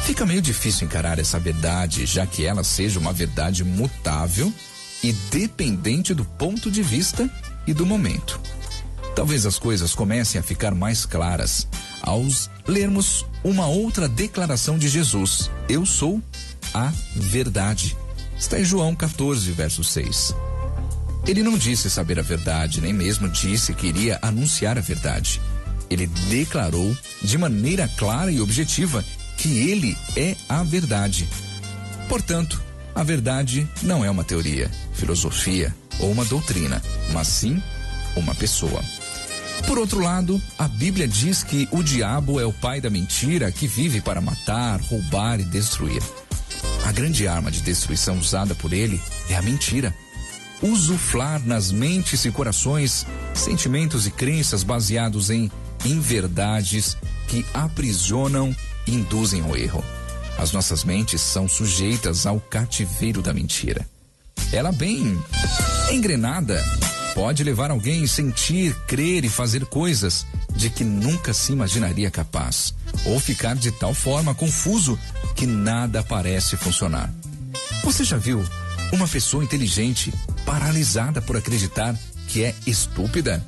Fica meio difícil encarar essa verdade, já que ela seja uma verdade mutável e dependente do ponto de vista e do momento. Talvez as coisas comecem a ficar mais claras ao lermos uma outra declaração de Jesus: eu sou a verdade. Está em João 14, verso 6. Ele não disse saber a verdade, nem mesmo disse que iria anunciar a verdade. Ele declarou de maneira clara e objetiva que ele é a verdade. Portanto, a verdade não é uma teoria, filosofia ou uma doutrina, mas sim uma pessoa. Por outro lado, a Bíblia diz que o diabo é o pai da mentira que vive para matar, roubar e destruir. A grande arma de destruição usada por ele é a mentira. Usuflar nas mentes e corações sentimentos e crenças baseados em inverdades que aprisionam e induzem ao erro. As nossas mentes são sujeitas ao cativeiro da mentira. Ela, bem engrenada, pode levar alguém a sentir, crer e fazer coisas de que nunca se imaginaria capaz, ou ficar de tal forma confuso que nada parece funcionar. Você já viu uma pessoa inteligente paralisada por acreditar que é estúpida?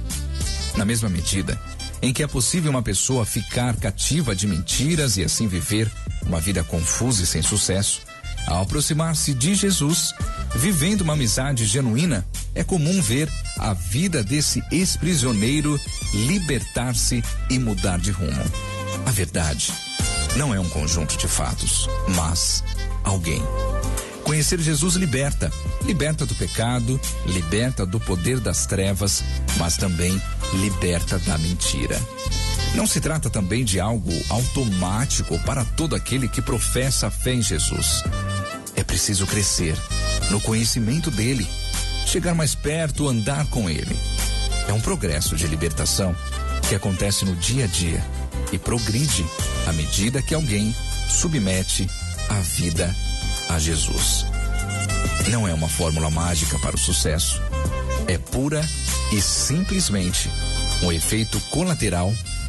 Na mesma medida em que é possível uma pessoa ficar cativa de mentiras e assim viver uma vida confusa e sem sucesso, ao aproximar-se de Jesus, vivendo uma amizade genuína, é comum ver a vida desse ex-prisioneiro libertar-se e mudar de rumo. A verdade não é um conjunto de fatos, mas alguém. Conhecer Jesus liberta do pecado, liberta do poder das trevas, mas também liberta da mentira. Não se trata também de algo automático para todo aquele que professa a fé em Jesus. É preciso crescer no conhecimento dele, chegar mais perto, andar com ele. É um progresso de libertação que acontece no dia a dia e progride à medida que alguém submete a vida a Jesus. Não é uma fórmula mágica para o sucesso. É pura e simplesmente um efeito colateral,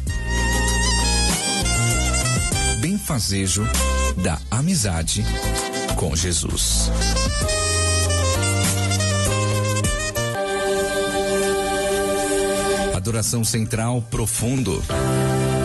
benfazejo da amizade com Jesus. Adoração central profundo.